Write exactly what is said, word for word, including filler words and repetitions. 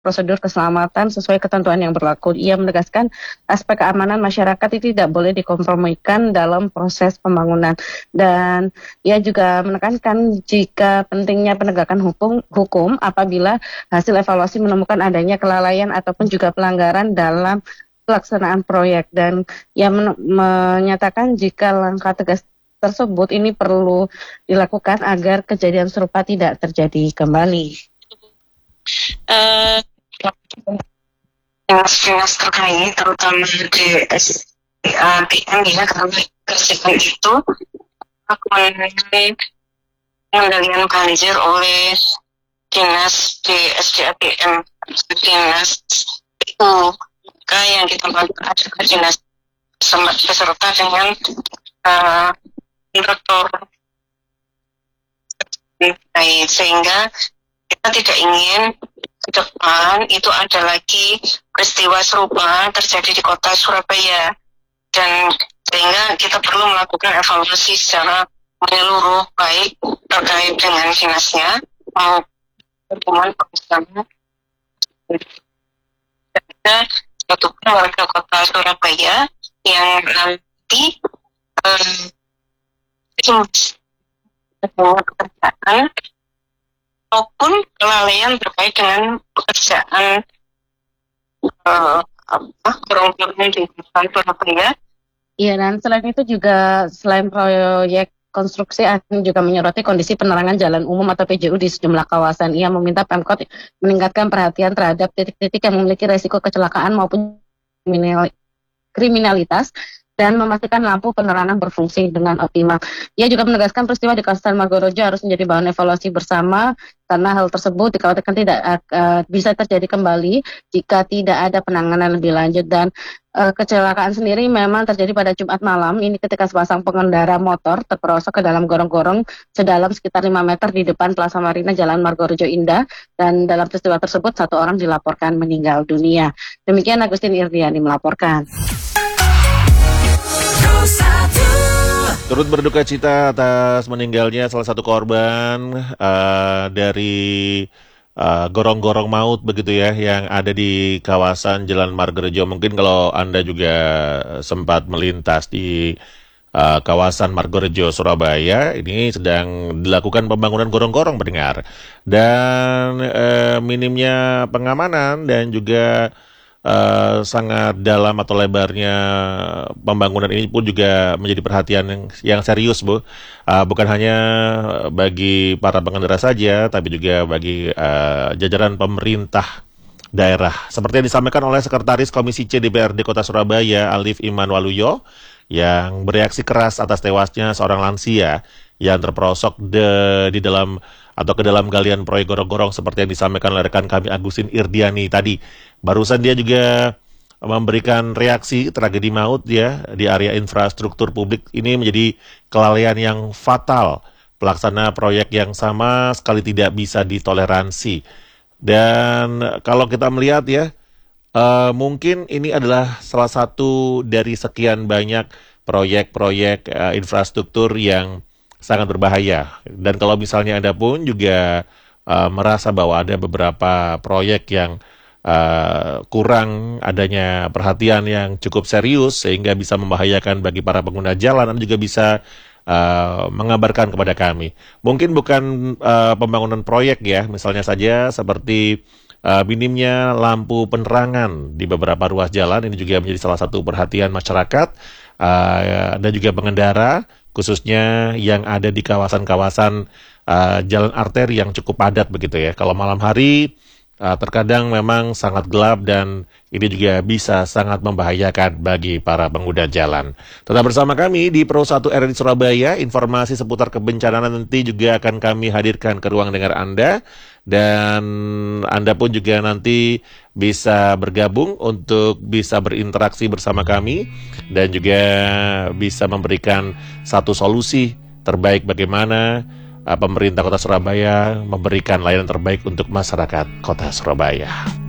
prosedur keselamatan sesuai ketentuan yang berlaku. Ia menegaskan aspek keamanan masyarakat itu tidak boleh dikompromikan dalam proses pembangunan. Dan ia juga menekankan jika pentingnya penegakan hukum, hukum apabila hasil evaluasi menemukan adanya kelalaian ataupun juga pelanggaran dalam pelaksanaan proyek. Dan ia men- menyatakan jika langkah tegas tersebut ini perlu dilakukan agar kejadian serupa tidak terjadi kembali. Uh, dinas-dinas terkait terutama di S D A P M ya, karena kerjaan itu mengenai pengendalian banjir oleh dinas di S D A P M, dinas itu yang kita lakukan adalah dinas beserta dengan uh, kontraktor, sehingga kita tidak ingin ke depan itu ada lagi peristiwa serupa terjadi di kota Surabaya, dan sehingga kita perlu melakukan evaluasi secara menyeluruh baik terkait dengan dinasnya maupun bersama satu warga kota Surabaya yang nanti um, pekerjaan maupun kelalaian terkait dengan pekerjaan uh, apa gorong-gorong di Surabaya. Iya, dan selain itu juga selain proyek konstruksi akan juga menyoroti kondisi penerangan jalan umum atau P J U di sejumlah kawasan. Ia meminta Pemkot meningkatkan perhatian terhadap titik-titik yang memiliki resiko kecelakaan maupun kriminalitas dan memastikan lampu penerangan berfungsi dengan optimal. Ia juga menegaskan peristiwa di kawasan Margorejo harus menjadi bahan evaluasi bersama karena hal tersebut dikhawatirkan tidak uh, bisa terjadi kembali jika tidak ada penanganan lebih lanjut. Dan uh, kecelakaan sendiri memang terjadi pada Jumat malam ini ketika sepasang pengendara motor terperosok ke dalam gorong-gorong sedalam sekitar lima meter di depan Plaza Marina Jalan Margorejo Indah, dan dalam peristiwa tersebut satu orang dilaporkan meninggal dunia. Demikian Agustin Irdiani melaporkan. Turut berduka cita atas meninggalnya salah satu korban uh, dari uh, gorong-gorong maut begitu ya yang ada di kawasan Jalan Margorejo. Mungkin kalau Anda juga sempat melintas di uh, kawasan Margorejo Surabaya, ini sedang dilakukan pembangunan gorong-gorong pendengar. Dan uh, minimnya pengamanan dan juga Uh, sangat dalam atau lebarnya pembangunan ini pun juga menjadi perhatian yang, yang serius, Bu. Uh, bukan hanya bagi para pengendara saja, tapi juga bagi uh, jajaran pemerintah daerah. Seperti yang disampaikan oleh Sekretaris Komisi C D P R D Kota Surabaya, Alif Iman Waluyo, yang bereaksi keras atas tewasnya seorang lansia yang terperosok de, di dalam atau ke dalam galian proyek gorong-gorong seperti yang disampaikan oleh rekan kami Agustin Irdiani tadi. Barusan dia juga memberikan reaksi tragedi maut ya di area infrastruktur publik ini menjadi kelalaian yang fatal. Pelaksana proyek yang sama sekali tidak bisa ditoleransi. Dan kalau kita melihat ya, uh, mungkin ini adalah salah satu dari sekian banyak proyek-proyek uh, infrastruktur yang sangat berbahaya. Dan kalau misalnya Anda pun juga uh, merasa bahwa ada beberapa proyek yang uh, kurang adanya perhatian yang cukup serius sehingga bisa membahayakan bagi para pengguna jalan, Anda juga bisa uh, mengabarkan kepada kami. Mungkin bukan uh, pembangunan proyek ya, misalnya saja seperti uh, minimnya lampu penerangan di beberapa ruas jalan, ini juga menjadi salah satu perhatian masyarakat uh, dan juga pengendara, khususnya yang ada di kawasan-kawasan uh, jalan arteri yang cukup padat begitu ya. Kalau malam hari uh, terkadang memang sangat gelap dan ini juga bisa sangat membahayakan bagi para pengguna jalan. Tetap bersama kami di Pro satu R R I Surabaya, informasi seputar kebencanaan nanti juga akan kami hadirkan ke ruang dengar Anda. Dan Anda pun juga nanti bisa bergabung untuk bisa berinteraksi bersama kami dan juga bisa memberikan satu solusi terbaik bagaimana uh, pemerintah Kota Surabaya memberikan layanan terbaik untuk masyarakat Kota Surabaya.